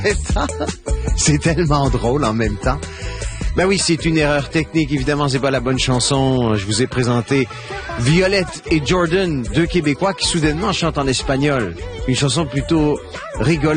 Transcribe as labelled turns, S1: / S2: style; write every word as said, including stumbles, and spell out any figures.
S1: C'est tellement drôle en même temps. Ben oui, c'est une erreur technique. Évidemment, c'est pas la bonne chanson. Je vous ai présenté Violette et Jordan, deux Québécois qui soudainement chantent en espagnol. Une chanson plutôt rigolote.